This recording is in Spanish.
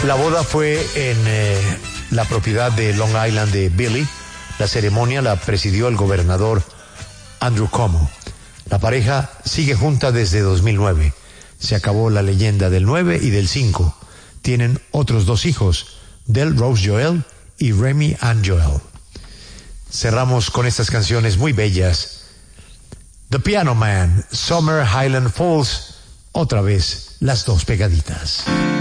La boda fue en la propiedad de Long Island de Billy. La ceremonia la presidió el gobernador Andrew Cuomo. La pareja sigue junta desde 2009. Se acabó la leyenda del 9 y del 5. Tienen otros 2 hijos, Del Rose Joel y Remy Ann Joel. Cerramos con estas canciones muy bellas. The Piano Man, Summer Highland Falls, otra vez las 2 pegaditas.